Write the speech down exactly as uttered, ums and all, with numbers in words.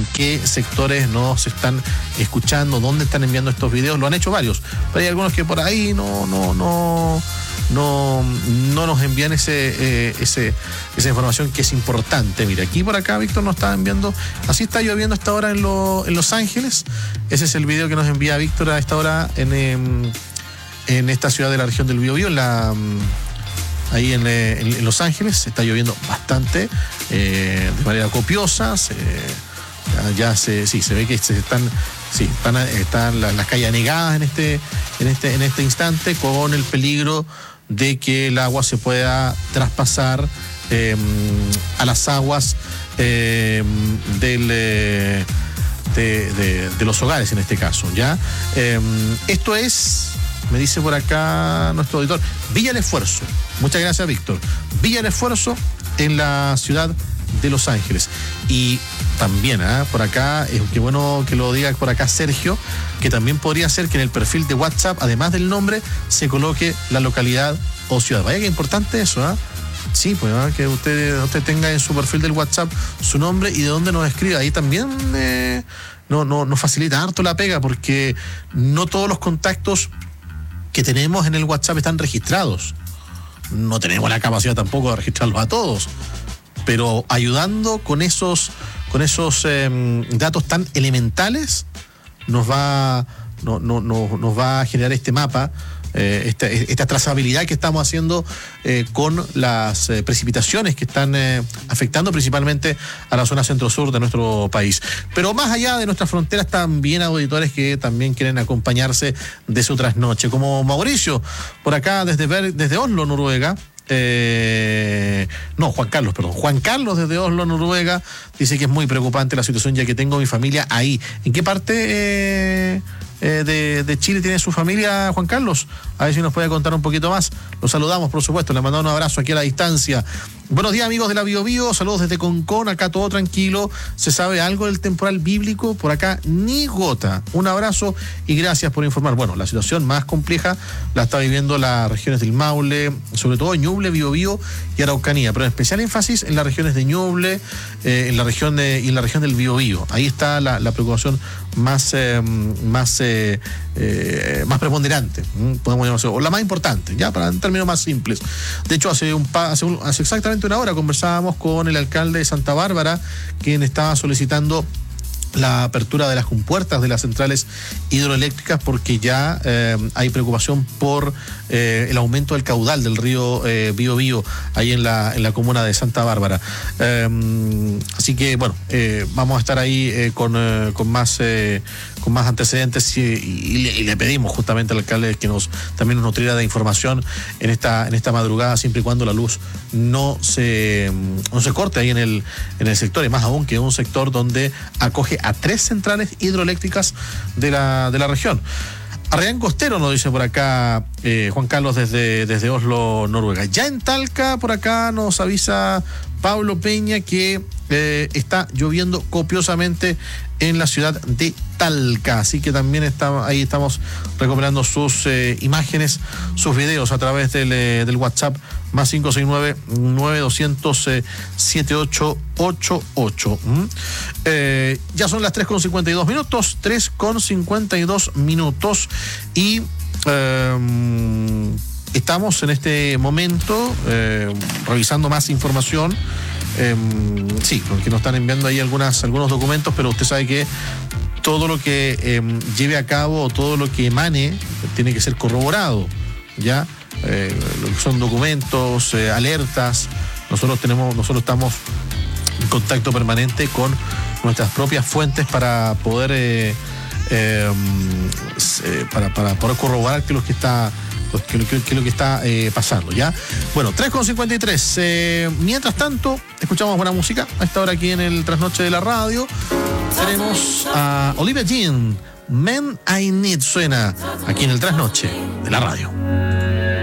en qué sectores nos están escuchando, dónde están enviando estos videos. Lo han hecho varios, pero hay algunos que por ahí no, no, no, no, no nos envían ese, eh, ese, esa información que es importante. Mira, aquí por acá Víctor nos está enviando, así está lloviendo a esta hora en, lo, en Los Ángeles. Ese es el video que nos envía Víctor a esta hora en, en, en esta ciudad de la región del Biobío, en la... Ahí en, en, en Los Ángeles está lloviendo bastante, eh, de manera copiosa. Se, ya se, sí, se ve que se están, sí, están, están las, las calles anegadas en este, en este, en este instante, con el peligro de que el agua se pueda traspasar eh, a las aguas eh, del, eh, de, de, de los hogares en este caso. ¿Ya? Eh, esto es... Me dice por acá nuestro auditor, Villa El Esfuerzo. Muchas gracias, Víctor. Villa El Esfuerzo en la ciudad de Los Ángeles. Y también, ¿eh? por acá, es qué bueno que lo diga por acá Sergio, que también podría ser que en el perfil de WhatsApp, además del nombre, se coloque la localidad o ciudad. Vaya que importante eso, ¿eh? Sí, pues ¿eh? que usted, usted tenga en su perfil del WhatsApp su nombre y de dónde nos escribe. Ahí también eh, no, no, nos facilita harto la pega, porque no todos los contactos que tenemos en el WhatsApp están registrados. No tenemos la capacidad tampoco de registrarlos a todos, pero ayudando con esos, con esos eh, datos tan elementales nos va, no, no, no, nos va a generar este mapa, eh, esta, esta trazabilidad que estamos haciendo eh, con las eh, precipitaciones que están eh, afectando principalmente a la zona centro-sur de nuestro país. Pero más allá de nuestras fronteras, también auditores que también quieren acompañarse de su trasnoche, como Mauricio, por acá desde, desde Oslo, Noruega. Eh, no, Juan Carlos, perdón. Juan Carlos desde Oslo, Noruega, dice que es muy preocupante la situación, ya que tengo mi familia ahí. ¿En qué parte eh, eh, de, de Chile tiene su familia, Juan Carlos? A ver si nos puede contar un poquito más. Los saludamos, por supuesto, le mandamos un abrazo aquí a la distancia. Buenos días, amigos de la Biobío, saludos desde Concón, acá todo tranquilo. ¿Se sabe algo del temporal bíblico? Por acá ni gota. Un abrazo y gracias por informar. Bueno, la situación más compleja la está viviendo las regiones del Maule, sobre todo Ñuble, Biobío y Araucanía, pero en especial énfasis en las regiones de Ñuble, eh, en la región de, y en la región del Biobío. Ahí está la, la preocupación más, eh, más, eh, eh, más preponderante, podemos llamarlo, o la más importante, ya para en términos más simples. De hecho, hace un hace, un, hace exactamente una hora conversábamos con el alcalde de Santa Bárbara, quien estaba solicitando la apertura de las compuertas de las centrales hidroeléctricas, porque ya eh, hay preocupación por eh, el aumento del caudal del río eh, Biobío ahí en la en la comuna de Santa Bárbara. Eh, así que bueno, eh, vamos a estar ahí eh, con, eh, con más eh, con más antecedentes y, y, le, y le pedimos justamente al alcalde que nos también nos nutriera de información en esta en esta madrugada, siempre y cuando la luz no se no se corte ahí en el en el sector, y más aún que es un sector donde acoge a tres centrales hidroeléctricas de la, de la región. Arrayán Costero nos dice por acá eh, Juan Carlos desde, desde Oslo, Noruega. Ya en Talca, por acá nos avisa Pablo Peña que eh, está lloviendo copiosamente en la ciudad de Talca, así que también está, ahí estamos recuperando sus eh, imágenes, sus videos a través del, eh, del WhatsApp más cinco seis nueve, nueve dos cero cero, siete ocho ocho ocho. ¿Mm? Eh, ya son las tres con cincuenta y dos minutos, tres con cincuenta y dos minutos y eh, estamos en este momento eh, revisando más información. Eh, sí, porque nos están enviando ahí algunas, algunos documentos, pero usted sabe que todo lo que eh, lleve a cabo, todo lo que emane, tiene que ser corroborado, ¿ya? Eh, lo que son documentos, eh, alertas, nosotros tenemos, nosotros estamos en contacto permanente con nuestras propias fuentes para poder eh, eh, eh, para, para poder corroborar que lo que está que, que, que lo que está eh, pasando, ¿ya? Bueno, tres con cincuenta y tres. Eh, mientras tanto, escuchamos buena música a esta hora aquí en el Trasnoche de la Radio. Tenemos a Olivia Jean, Men I Need, suena aquí en el Trasnoche de la Radio.